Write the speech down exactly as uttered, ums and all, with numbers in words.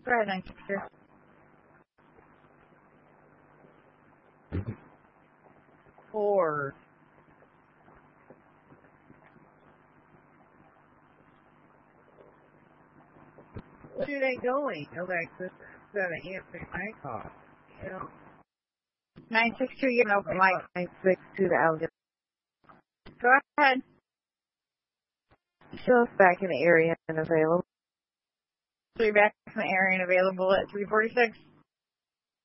Go ahead, nine six two. Four. Where are they going, Alexis? Instead of answering my call. You know? nine six two, you know, Mike. nine six two to Alexis. Go ahead. Show's back in the area and available. Three back in the area and available at three forty-six.